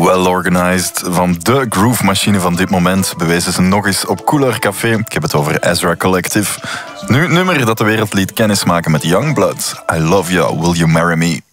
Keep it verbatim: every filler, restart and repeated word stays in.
Well Organized van de groove machine van dit moment bewezen ze nog eens op Couleur Café. Ik heb het over Ezra Collective. Nu het nummer dat de wereld liet kennismaken met Youngblood. I Love You, Will You Marry Me?